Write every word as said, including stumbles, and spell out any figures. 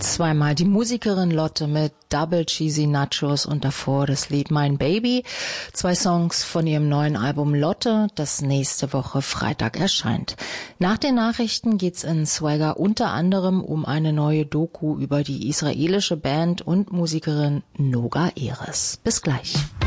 Zweimal die Musikerin Lotte mit Double Cheesy Nachos und davor das Lied Mein Baby. Zwei Songs von ihrem neuen Album Lotte, das nächste Woche Freitag erscheint. Nach den Nachrichten geht's in Swagger unter anderem um eine neue Doku über die israelische Band und Musikerin Noga Erez. Bis gleich.